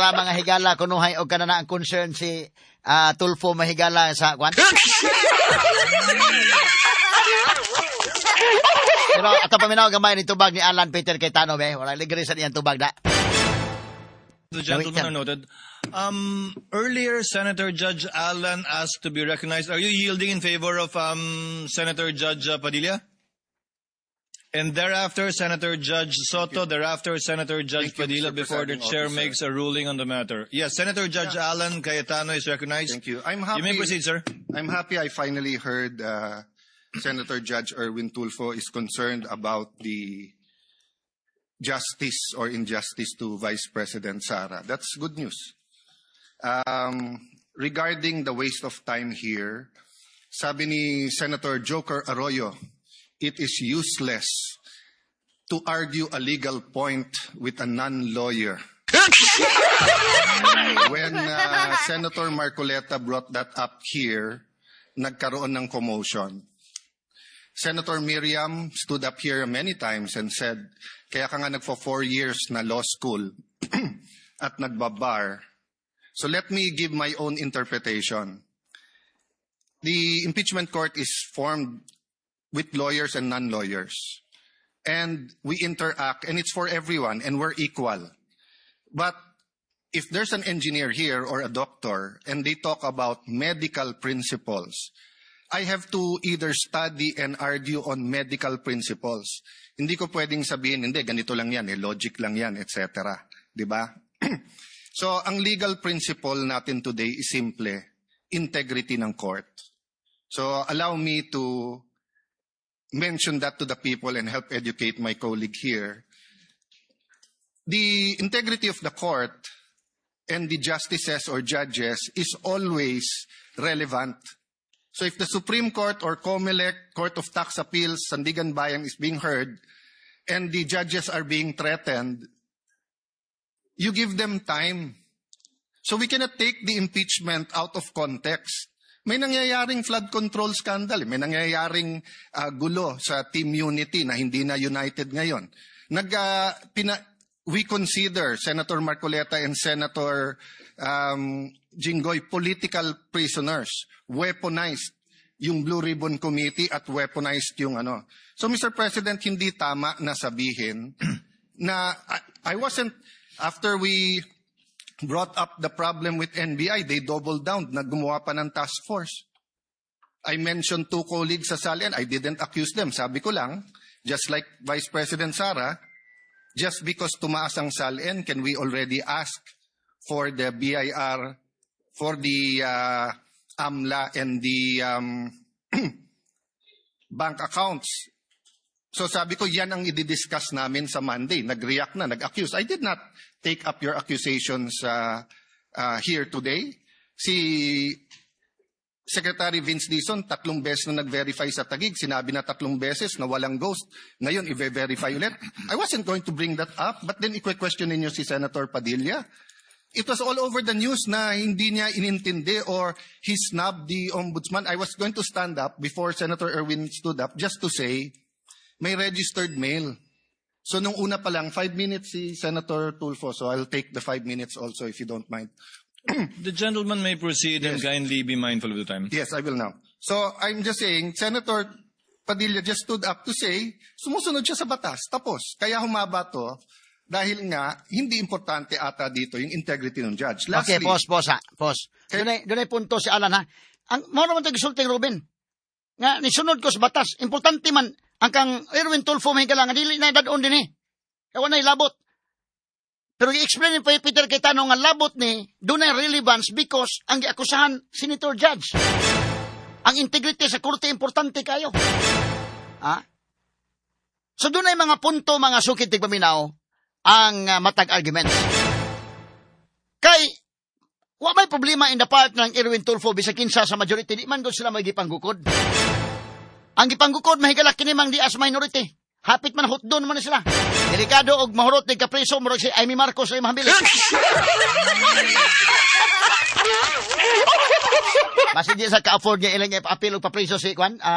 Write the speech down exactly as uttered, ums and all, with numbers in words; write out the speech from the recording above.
para mga higala kunuhay og kanana ang concern si uh, Tulfo mahigala sa kwan. Pero ato paminaw gamay ni tubag ni Alan Peter Cayetano be, wala ligre sa iyang tubag da. The gentleman are noted. Um, earlier, Senator Judge Alan asked to be recognized. Are you yielding in favor of um, Senator Judge uh, Padilla? And thereafter, Senator Judge Soto, thereafter, Senator Judge Thank Padilla, you, before the chair Officer. makes a ruling on the matter. Yes, Senator Judge Yeah. Alan Cayetano is recognized. Thank you. I'm happy. You may proceed, sir. I'm happy I finally heard uh, Senator Judge Erwin Tulfo is concerned about the justice or injustice to Vice President Sara. That's good news. Um, regarding the waste of time here, sabi ni Senator Joker Arroyo, it is useless to argue a legal point with a non-lawyer. When uh, Senator Marcoleta brought that up here, nagkaroon ng commotion. Senator Miriam stood up here many times and said, kaya ka nga nagfo four years na law school at nagbabar. So let me give my own interpretation. The impeachment court is formed with lawyers and non-lawyers. And we interact, and it's for everyone, and we're equal. But if there's an engineer here or a doctor, and they talk about medical principles, I have to either study and argue on medical principles. Hindi ko pwedeng sabihin, hindi, ganito lang yan, eh, logic lang yan, et cetera. Diba? So, ang legal principle natin today is simple, integrity ng court. So, allow me to mention that to the people and help educate my colleague here. The integrity of the court and the justices or judges is always relevant. So if the Supreme Court or COMELEC, Court of Tax Appeals, Sandigan Bayan is being heard, and the judges are being threatened, you give them time. So we cannot take the impeachment out of context. May nangyayaring flood control scandal, may nangyayaring uh, gulo sa Team Unity na hindi na united ngayon. Nag, uh, pina, we consider Senator Marcoleta and Senator um, Jinggoy political prisoners, weaponized yung Blue Ribbon Committee at weaponized yung ano. So Mister President, hindi tama na sabihin na I, I wasn't, after we brought up the problem with N B I, they doubled down, naggumawa pa ng task force. I mentioned two colleagues sa Salian, I didn't accuse them. Sabi ko lang, just like Vice President Sara, just because tumaas ang Salian, can we already ask for the B I R, for the uh, AMLA and the um, bank accounts? So sabi ko, yan ang i-discuss namin sa Monday. Nag-react na, nag-accuse. I did not take up your accusations uh, uh, here today. Si Secretary Vince Dizon, tatlong beses na nag-verify sa Taguig. Sinabi na tatlong beses na walang ghost. Ngayon, i-verify ulit. I wasn't going to bring that up, but then i-question ninyo si Senator Padilla. It was all over the news na hindi niya inintindi or he snubbed the ombudsman. I was going to stand up before Senator Erwin stood up just to say, may registered mail. So nung una pa lang, five minutes si Senator Tulfo. So I'll take the five minutes also if you don't mind. The gentleman may proceed and Yes. kindly be mindful of the time. Yes, I will now. So I'm just saying, Senator Padilla just stood up to say, sumusunod siya sa batas. Tapos, kaya humaba to dahil nga, hindi importante ata dito yung integrity ng judge. Okay, Lastly, pause, pause ha. Pause. Okay. Dunay, dunay punto si Alan ha. Ang, mo naman tayo gisulting Ruben. Nga, nisunod ko sa batas. Importante man, ang kang Erwin Tulfo may kalangan, dili na dadon din eh. Kaya na labot. Pero i-explain ni Peter Cayetano nga labot ni, doon ay relevance because ang giakusahan, Senator Judge. Ang integrity sa korte, importante kayo. Ha? So doon ay mga punto, mga sukit tigpaminaw, ang uh, matag arguments. Kay, wa may problema in the part ng Erwin Tulfo, bisag kinsa sa majority, di man doon sila may gipanggukod. Ang gipanggukod, mahigalak kinimang di as minority. Hapit man hotdon man sila. Delikado og mahurot ni kapreso, murag si Amy Marcos ay mahabilis. Basta di sa ka-afford niya ilang appeal o papreso si Kwan. Uh,